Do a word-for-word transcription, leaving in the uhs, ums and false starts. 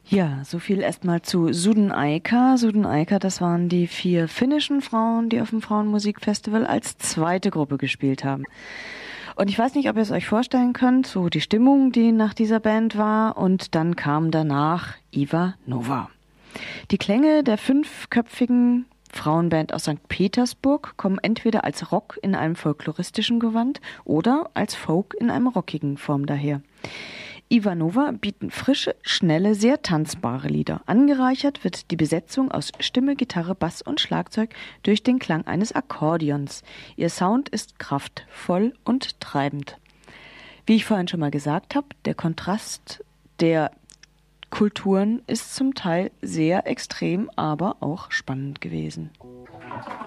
Ja, so viel erstmal zu Sudenaikaa. Sudenaikaa, das waren die vier finnischen Frauen, die auf dem Frauenmusikfestival als zweite Gruppe gespielt haben. Und ich weiß nicht, ob ihr es euch vorstellen könnt, so die Stimmung, die nach dieser Band war. Und dann kam danach Iva Nova. Die Klänge der fünfköpfigen Frauenband aus Sankt Petersburg kommen entweder als Rock in einem folkloristischen Gewand oder als Folk in einer rockigen Form daher. Iva Nova bieten frische, schnelle, sehr tanzbare Lieder. Angereichert wird die Besetzung aus Stimme, Gitarre, Bass und Schlagzeug durch den Klang eines Akkordeons. Ihr Sound ist kraftvoll und treibend. Wie ich vorhin schon mal gesagt habe, der Kontrast der Kulturen ist zum Teil sehr extrem, aber auch spannend gewesen.